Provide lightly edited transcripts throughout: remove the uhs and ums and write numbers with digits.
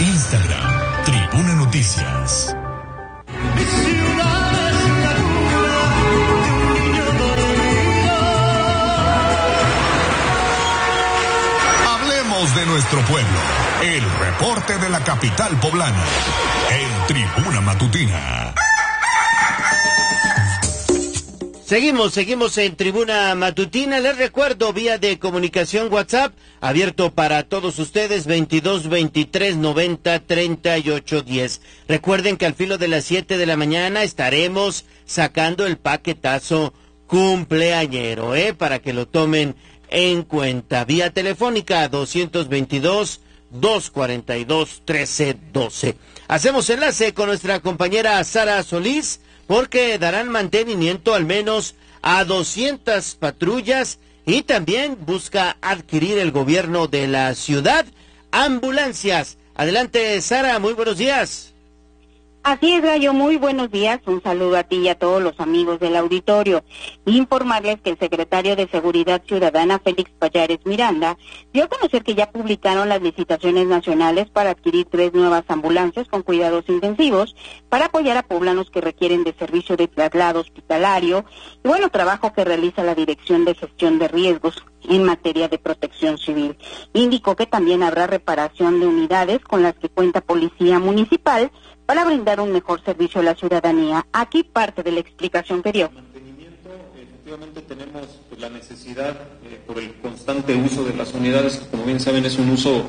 Instagram, Tribuna Noticias. Hablemos de nuestro pueblo. El reporte de la capital poblana. En Tribuna Matutina. Seguimos en Tribuna Matutina. Les recuerdo, vía de comunicación WhatsApp, abierto para todos ustedes, 22 23 90 38 10. Recuerden que al filo de las 7 de la mañana estaremos sacando el paquetazo cumpleañero, para que lo tomen en cuenta. Vía telefónica, 222 242 1312. Hacemos enlace con nuestra compañera Sara Solís, porque darán mantenimiento al menos a 200 patrullas y también busca adquirir el gobierno de la ciudad ambulancias. Adelante, Sara, muy buenos días. Así es, Gallo, muy buenos días, un saludo a ti y a todos los amigos del auditorio. Informarles que el secretario de Seguridad Ciudadana, Félix Pallares Miranda, dio a conocer que ya publicaron las licitaciones nacionales para adquirir 3 nuevas ambulancias con cuidados intensivos para apoyar a poblanos que requieren de servicio de traslado hospitalario y trabajo que realiza la Dirección de Gestión de Riesgos en materia de protección civil. Indicó que también habrá reparación de unidades con las que cuenta Policía Municipal para brindar un mejor servicio a la ciudadanía. Aquí parte de la explicación que dio. Mantenimiento, efectivamente tenemos la necesidad por el constante uso de las unidades, que como bien saben es un uso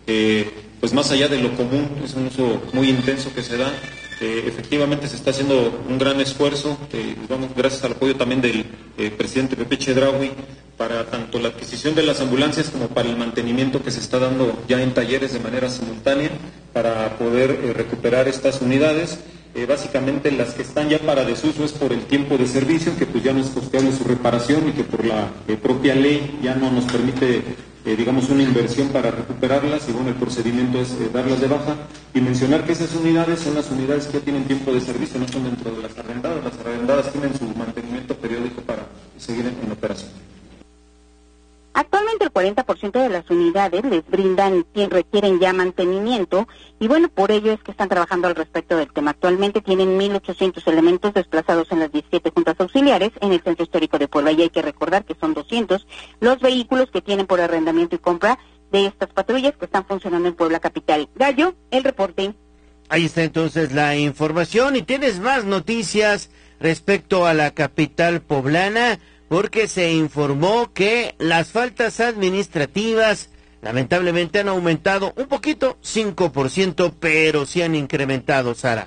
más allá de lo común, es un uso muy intenso que se da. Efectivamente se está haciendo un gran esfuerzo, gracias al apoyo también del presidente Pepe Chedraui, para tanto la adquisición de las ambulancias como para el mantenimiento que se está dando ya en talleres de manera simultánea para poder recuperar estas unidades. Básicamente las que están ya para desuso es por el tiempo de servicio, que pues ya no es costeable su reparación y que por la propia ley ya no nos permite una inversión para recuperarlas, y el procedimiento es darlas de baja, y mencionar que esas unidades son las unidades que ya tienen tiempo de servicio, no son dentro de las arrendadas tienen su mantenimiento periódico para seguir en operación. Actualmente el 40% de las unidades requieren ya mantenimiento y por ello es que están trabajando al respecto del tema. Actualmente tienen 1,800 elementos desplazados en las 17 juntas auxiliares en el centro histórico de Puebla, y hay que recordar que son 200 los vehículos que tienen por arrendamiento y compra de estas patrullas que están funcionando en Puebla capital. Gallo, el reporte. Ahí está entonces la información, y tienes más noticias respecto a la capital poblana, porque se informó que las faltas administrativas lamentablemente han aumentado un poquito, 5%, pero sí han incrementado, Sara.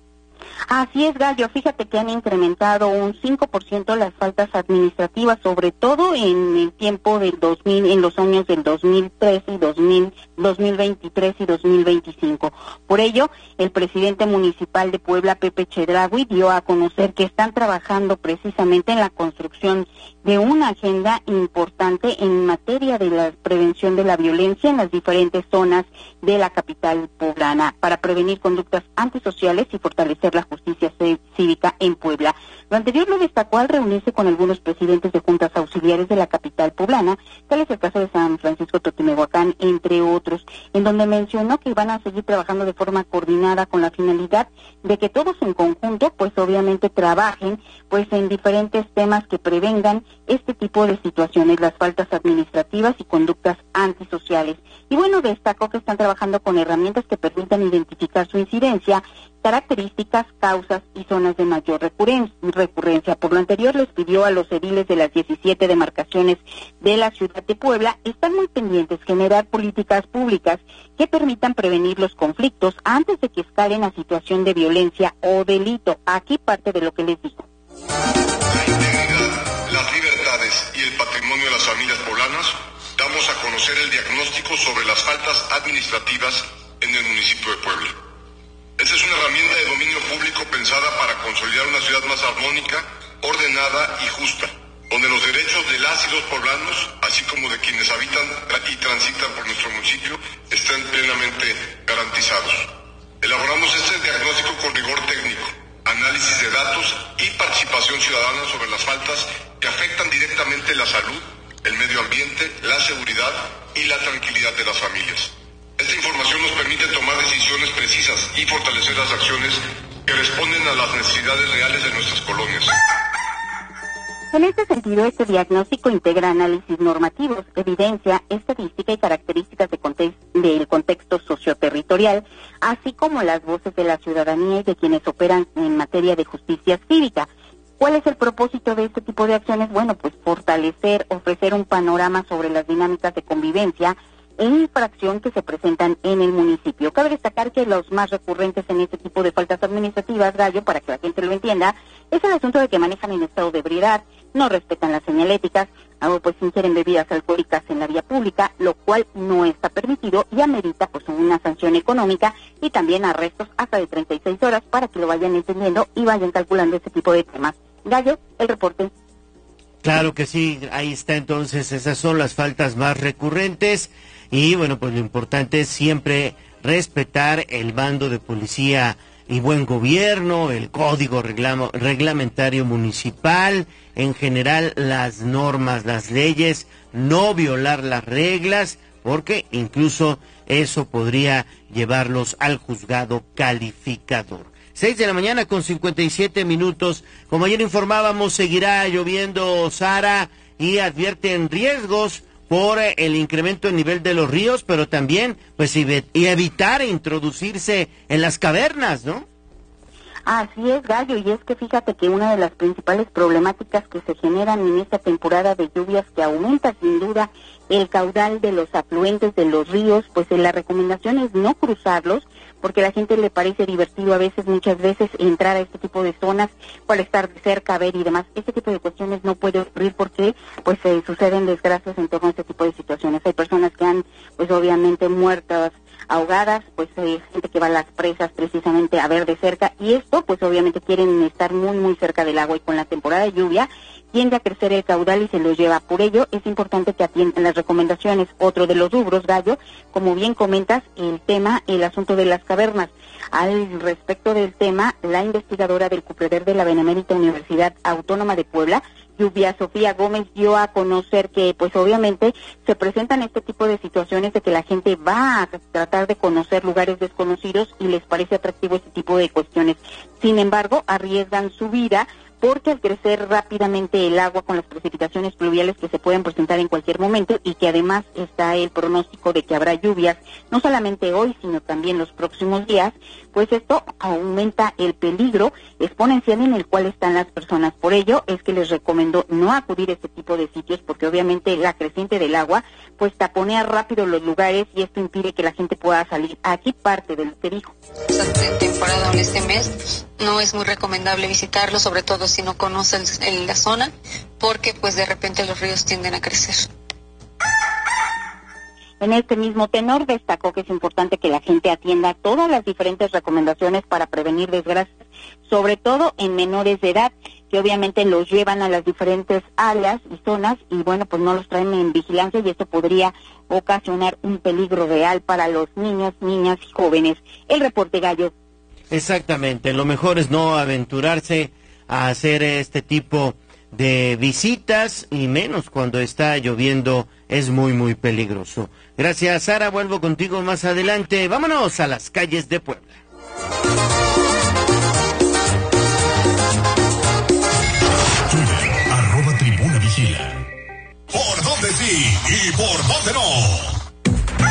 Así es, Gallo, fíjate que han incrementado un 5% las faltas administrativas, sobre todo en el tiempo del en los años del 2003 y 2023 y 2025. Por ello, el presidente municipal de Puebla, Pepe Chedraui, dio a conocer que están trabajando precisamente en la construcción de una agenda importante en materia de la prevención de la violencia en las diferentes zonas de la capital poblana para prevenir conductas antisociales y fortalecer la justicia cívica en Puebla. Lo anterior lo destacó al reunirse con algunos presidentes de juntas auxiliares de la capital poblana, tal es el caso de San Francisco Totimehuacán, entre otros, en donde mencionó que van a seguir trabajando de forma coordinada con la finalidad de que todos en conjunto, pues obviamente trabajen en diferentes temas que prevengan este tipo de situaciones, las faltas administrativas y conductas antisociales. Y destacó que están trabajando con herramientas que permitan identificar su incidencia, características, causas y zonas de mayor recurrencia. Por lo anterior, les pidió a los ediles de las 17 demarcaciones de la ciudad de Puebla estar muy pendientes, generar políticas públicas que permitan prevenir los conflictos antes de que escalen a situación de violencia o delito. Aquí parte de lo que les dijo. La integridad, las libertades y el patrimonio de las familias poblanas, damos a conocer el diagnóstico sobre las faltas administrativas en el municipio de Puebla. Esta es una herramienta de dominio público pensada para consolidar una ciudad más armónica, ordenada y justa, donde los derechos de las y los poblanos, así como de quienes habitan y transitan por nuestro municipio, estén plenamente garantizados. Elaboramos este diagnóstico con rigor técnico, análisis de datos y participación ciudadana sobre las faltas que afectan directamente la salud, el medio ambiente, la seguridad y la tranquilidad de las familias. Esta información nos permite tomar decisiones precisas y fortalecer las acciones que responden a las necesidades reales de nuestras colonias. En este sentido, este diagnóstico integra análisis normativos, evidencia, estadística y características del contexto socioterritorial, así como las voces de la ciudadanía y de quienes operan en materia de justicia cívica. ¿Cuál es el propósito de este tipo de acciones? Bueno, pues fortalecer, ofrecer un panorama sobre las dinámicas de convivencia e infracción que se presentan en el municipio. Cabe destacar que los más recurrentes en este tipo de faltas administrativas, Gallo, para que la gente lo entienda, es el asunto de que manejan en estado de ebriedad, no respetan las señaléticas, pues ingieren bebidas alcohólicas en la vía pública, lo cual no está permitido y amerita pues una sanción económica y también arrestos hasta de 36 horas para que lo vayan entendiendo y vayan calculando este tipo de temas. Gallo, el reporte. Claro que sí, ahí está entonces, esas son las faltas más recurrentes y bueno, pues lo importante es siempre respetar el bando de policía y buen gobierno, el código reglamentario municipal, en general las normas, las leyes, no violar las reglas, porque incluso eso podría llevarlos al juzgado calificador. 6 de la mañana con 57 minutos. Como ayer informábamos, seguirá lloviendo, Sara, y advierten riesgos por el incremento del nivel de los ríos, pero también pues y evitar introducirse en las cavernas, ¿no? Así es, Gallo, y es que fíjate que una de las principales problemáticas que se generan en esta temporada de lluvias que aumenta sin duda el caudal de los afluentes de los ríos, pues la recomendación es no cruzarlos, porque a la gente le parece divertido a veces, muchas veces, entrar a este tipo de zonas para estar cerca, ver y demás. Este tipo de cuestiones no puede ocurrir porque pues suceden desgracias en torno a este tipo de situaciones. Hay personas que han, pues obviamente, muertas, ahogadas, pues gente que va a las presas precisamente a ver de cerca, y esto pues obviamente quieren estar muy muy cerca del agua, y con la temporada de lluvia tiende a crecer el caudal y se los lleva. Por ello es importante que atiendan las recomendaciones. Otro de los rubros, Gallo, como bien comentas, el asunto de las cavernas. Al respecto del tema, la investigadora del CUPREDER de la Benemérita Universidad Autónoma de Puebla, Lluvia Sofía Gómez, dio a conocer que pues obviamente se presentan este tipo de situaciones de que la gente va a tratar de conocer lugares desconocidos y les parece atractivo este tipo de cuestiones. Sin embargo, arriesgan su vida porque al crecer rápidamente el agua con las precipitaciones pluviales que se pueden presentar en cualquier momento, y que además está el pronóstico de que habrá lluvias, no solamente hoy, sino también los próximos días, pues esto aumenta el peligro exponencial en el cual están las personas. Por ello es que les recomiendo no acudir a este tipo de sitios, porque obviamente la creciente del agua pues taponea rápido los lugares y esto impide que la gente pueda salir. Aquí parte del perigo. Esta temporada, en este mes, no es muy recomendable visitarlo, sobre todo si no conocen la zona, porque pues de repente los ríos tienden a crecer. En este mismo tenor destacó que es importante que la gente atienda todas las diferentes recomendaciones para prevenir desgracias, sobre todo en menores de edad, que obviamente los llevan a las diferentes áreas y zonas y bueno, pues no los traen en vigilancia, y esto podría ocasionar un peligro real para los niños, niñas y jóvenes. El reporte, Gallo. Exactamente, lo mejor es no aventurarse a hacer este tipo de visitas, y menos cuando está lloviendo, es muy muy peligroso. Gracias, Sara, vuelvo contigo más adelante. Vámonos a las calles de Puebla. Twitter, @Tribuna Vigila. ¿Por dónde sí y por dónde no?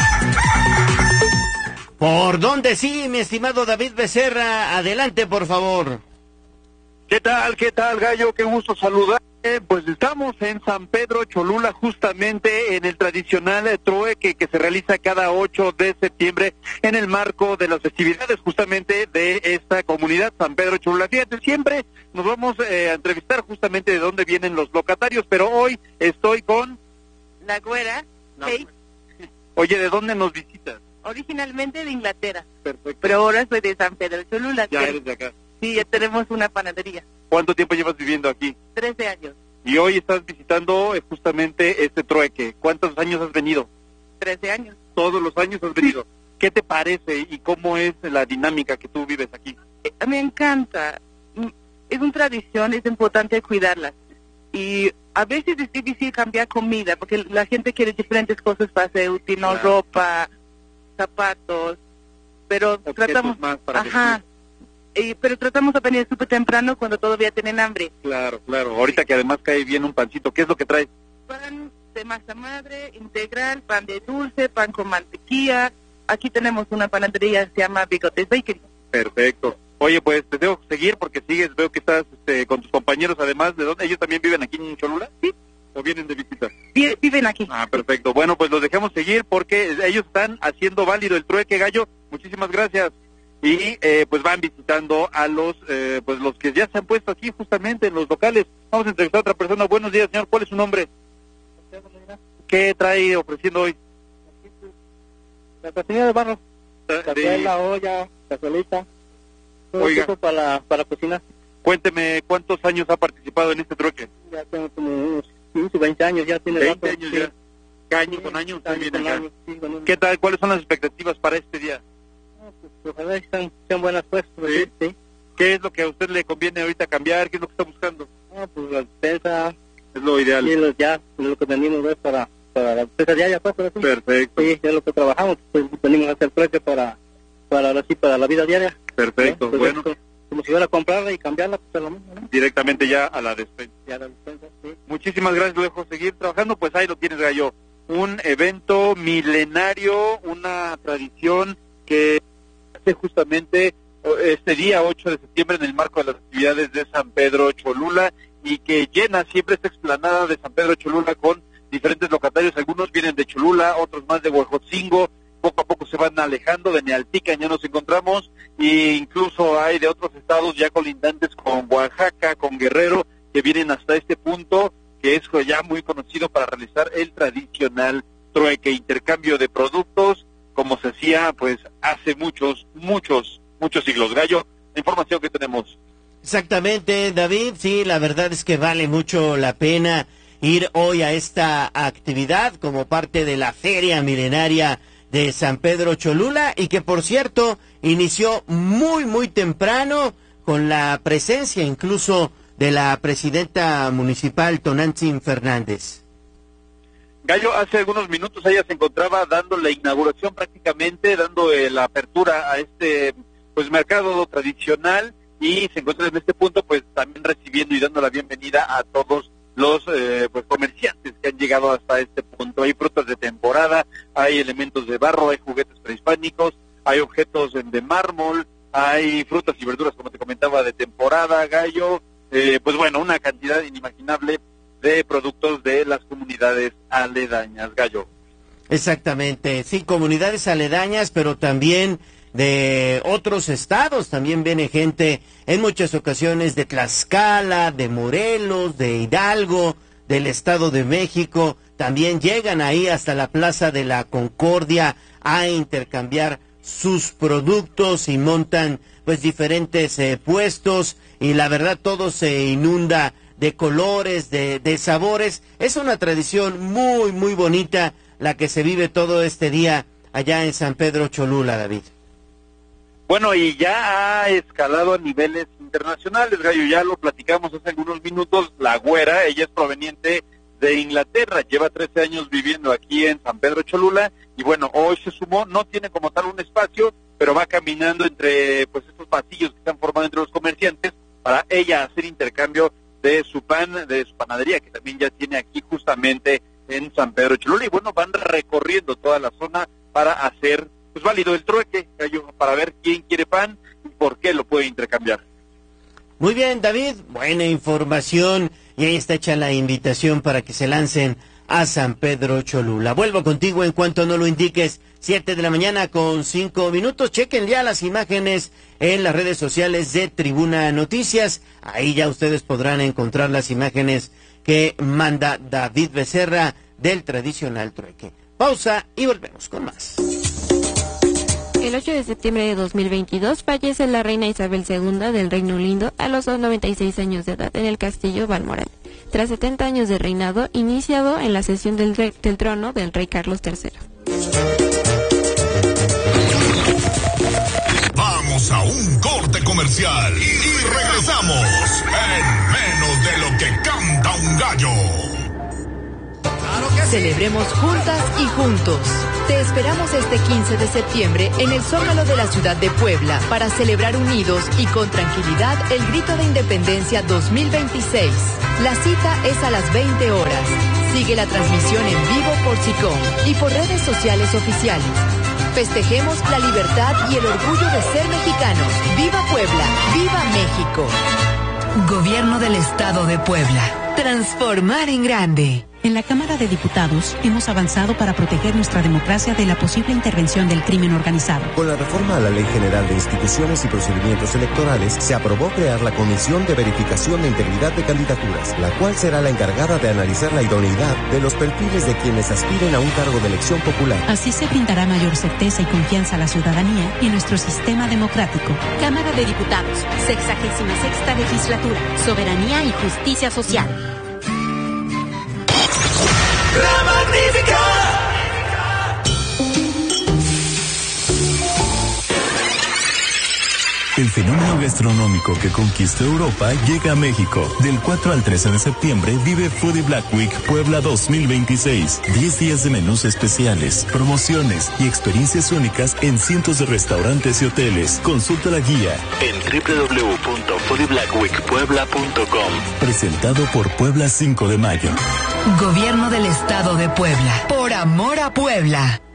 ¿Por dónde sí, mi estimado David Becerra? Adelante, por favor. ¿Qué tal, Gallo? Qué gusto saludarte. Pues estamos en San Pedro Cholula, justamente en el tradicional trueque que se realiza cada 8 de septiembre en el marco de las festividades justamente de esta comunidad, San Pedro Cholula. Fíjate, siempre nos vamos a entrevistar justamente de dónde vienen los locatarios, pero hoy estoy con... La Güera. Hey. Oye, ¿de dónde nos visitas? Originalmente de Inglaterra. Perfecto. Pero ahora soy de San Pedro Cholula. Ya eres de acá. Sí, ya tenemos una panadería. ¿Cuánto tiempo llevas viviendo aquí? 13 años. Y hoy estás visitando justamente este trueque. ¿Cuántos años has venido? 13 años. Todos los años has venido. ¿Qué te parece y cómo es la dinámica que tú vives aquí? Me encanta. Es una tradición, es importante cuidarla. Y a veces es difícil cambiar comida, porque la gente quiere diferentes cosas para ser útil, ¿no? Claro. Ropa, zapatos. pero objetos tratamos más para pero tratamos de venir súper temprano cuando todavía tienen hambre. Claro. Ahorita que además cae bien un pancito, ¿qué es lo que traes? Pan de masa madre, integral, pan de dulce, pan con mantequilla. Aquí tenemos una panadería que se llama Bigotes Bakery. Perfecto. Oye, pues te tengo que seguir porque veo que estás con tus compañeros, además, ¿de dónde? ¿Ellos también viven aquí en Cholula? Sí. ¿O vienen de visita? Viven aquí. Ah, perfecto. Bueno, pues los dejamos seguir porque ellos están haciendo válido el trueque, Gallo. Muchísimas gracias. Y pues van visitando a los que ya se han puesto aquí justamente en los locales. Vamos a entrevistar a otra persona. Buenos días, señor. ¿Cuál es su nombre? ¿Qué trae ofreciendo hoy? La cocina de barro. La olla, cazuelita. Oiga, para cocinar. Cuénteme, ¿cuántos años ha participado en este trueque? Ya tengo como unos 15, 20 años, ya tiene 20 rato, años sí. ya. ¿Qué año con año usted viene acá? Sí, ¿Qué tal? ¿Cuáles son las expectativas para este día? Pues, ojalá sean buenas pues. ¿Sí? ¿Qué es lo que a usted le conviene ahorita cambiar? ¿Qué es lo que está buscando? Pues la despensa. Es lo ideal. Sí, lo que venimos es para la despensa diaria, pues. ¿Sí? Perfecto. Sí, es lo que trabajamos, pues venimos a hacer trueque para la vida diaria. Perfecto, pues, bueno. Como si fuera a comprarla y cambiarla, pues es lo mismo, ¿no? Directamente ya a la despensa. Ya la despensa, sí. Muchísimas gracias, lo dejo seguir trabajando, pues ahí lo tienes, Gallo. Un evento milenario, una tradición que hace justamente este día 8 de septiembre en el marco de las actividades de San Pedro Cholula y que llena siempre esta explanada de San Pedro Cholula con diferentes locatarios. Algunos vienen de Cholula, otros más de Huejotzingo. Poco a poco se van alejando, de Nealtican ya nos encontramos, e incluso hay de otros estados ya colindantes con Oaxaca, con Guerrero, que vienen hasta este punto, que es ya muy conocido para realizar el tradicional trueque, intercambio de productos, como se hacía pues hace muchos siglos. Gallo, la información que tenemos. Exactamente, David, sí, la verdad es que vale mucho la pena ir hoy a esta actividad como parte de la Feria Milenaria de San Pedro Cholula y que por cierto inició muy temprano con la presencia incluso de la presidenta municipal Tonantzin Fernández. Gallo, hace algunos minutos ella se encontraba dando la inauguración prácticamente, dando la apertura a este pues mercado tradicional y se encuentra en este punto pues también recibiendo y dando la bienvenida a todos los pues comerciantes que han llegado hasta este punto. Hay frutas de temporada, hay elementos de barro, hay juguetes prehispánicos, hay objetos de mármol, hay frutas y verduras, como te comentaba, de temporada, Gallo, pues bueno, una cantidad inimaginable de productos de las comunidades aledañas, Gallo. Exactamente, sí, comunidades aledañas, pero también de otros estados, también viene gente en muchas ocasiones de Tlaxcala, de Morelos, de Hidalgo, del Estado de México, también llegan ahí hasta la Plaza de la Concordia a intercambiar sus productos y montan pues diferentes puestos y la verdad todo se inunda de colores, de sabores. Es una tradición muy bonita la que se vive todo este día allá en San Pedro Cholula, David. Bueno, y ya ha escalado a niveles internacionales, Gallo, ya lo platicamos hace algunos minutos. La güera, ella es proveniente de Inglaterra, lleva 13 años viviendo aquí en San Pedro Cholula, y bueno, hoy se sumó, no tiene como tal un espacio, pero va caminando entre pues estos pasillos que se han formado entre los comerciantes, para ella hacer intercambio de su pan, de su panadería, que también ya tiene aquí justamente en San Pedro Cholula, y bueno, van recorriendo toda la zona para hacer pues válido el trueque, Gallo, para ver quién quiere pan y por qué lo puede intercambiar. Muy bien, David, buena información y ahí está hecha la invitación para que se lancen a San Pedro Cholula. Vuelvo contigo en cuanto no lo indiques, 7:05 a.m. Chequen ya las imágenes en las redes sociales de Tribuna Noticias, ahí ya ustedes podrán encontrar las imágenes que manda David Becerra del tradicional trueque. Pausa y volvemos con más. El 8 de septiembre de 2022 fallece la reina Isabel II del Reino Unido a los 96 años de edad en el castillo Balmoral, tras 70 años de reinado iniciado en la cesión del trono del rey Carlos III. Vamos a un corte comercial y regresamos en menos de lo que canta un gallo. Claro Celebremos juntas y juntos. Te esperamos este 15 de septiembre en el Zócalo de la ciudad de Puebla para celebrar unidos y con tranquilidad el Grito de Independencia 2026. La cita es a las 20 horas. Sigue la transmisión en vivo por SICOM y por redes sociales oficiales. Festejemos la libertad y el orgullo de ser mexicanos. ¡Viva Puebla! ¡Viva México! Gobierno del Estado de Puebla. Transformar en grande. En la Cámara de Diputados hemos avanzado para proteger nuestra democracia de la posible intervención del crimen organizado. Con la reforma a la Ley General de Instituciones y Procedimientos Electorales, se aprobó crear la Comisión de Verificación de Integridad de Candidaturas, la cual será la encargada de analizar la idoneidad de los perfiles de quienes aspiren a un cargo de elección popular. Así se brindará mayor certeza y confianza a la ciudadanía y a nuestro sistema democrático. Cámara de Diputados, 66ª Legislatura, Soberanía y Justicia Social. La Magnífica. El fenómeno gastronómico que conquistó Europa llega a México. Del 4 al 13 de septiembre vive Foodie Black Week Puebla 2026. 10 días de menús especiales, promociones y experiencias únicas en cientos de restaurantes y hoteles. Consulta la guía en www.foodieblackweekpuebla.com. Presentado por Puebla 5 de Mayo. Gobierno del Estado de Puebla. Por amor a Puebla.